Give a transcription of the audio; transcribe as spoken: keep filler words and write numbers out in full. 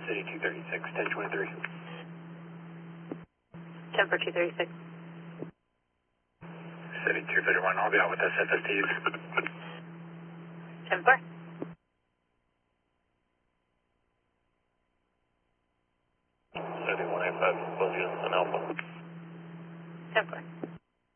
City two thirty-six, ten twenty-three. ten for two thirty-six. City two thirty-one, I'll be out with S F S Ts. ten four. City one eight five, both units in Alpha. ten four.